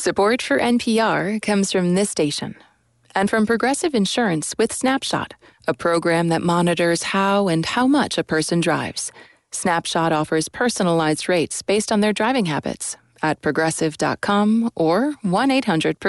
Support for NPR comes from this station and from Progressive Insurance with Snapshot, a program that monitors how and how much a person drives. Snapshot offers personalized rates based on their driving habits at progressive.com or 1-800